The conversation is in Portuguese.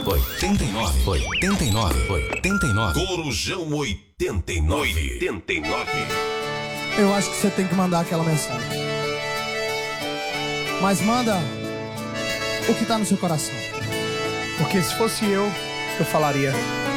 89. 89. 89. Corujão 89. 89. Eu acho que você tem que mandar aquela mensagem. Mas manda o que tá no seu coração. Porque se fosse eu falaria: